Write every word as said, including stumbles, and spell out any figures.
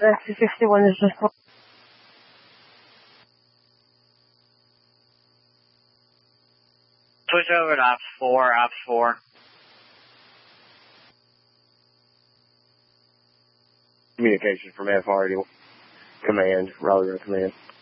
X sixty-one is just... Switch over to Ops four, Ops four. Communication from F R to Command, Raleigh Road Command.